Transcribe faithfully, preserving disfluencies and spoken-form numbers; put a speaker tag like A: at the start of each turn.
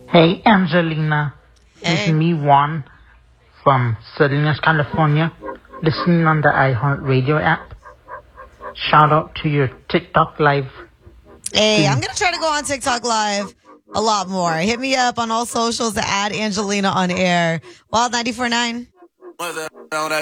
A: Hey, Angelina. This
B: Hey.
A: is me, Juan, from Salinas, California, listening on the iHeartRadio app. Shout out to your TikTok live.
B: Hey, I'm going to try to go on TikTok Live a lot more. Hit me up on all socials to add Angelina on air. Wild ninety-four point nine.